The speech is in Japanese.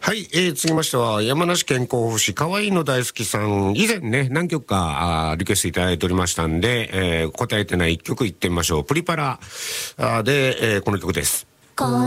はい、続きましては山梨県甲府市可愛いの大好きさん、以前ね何曲かリクエストいただいておりましたんで、答えてない1曲いってみましょう。プリパラで、この曲です。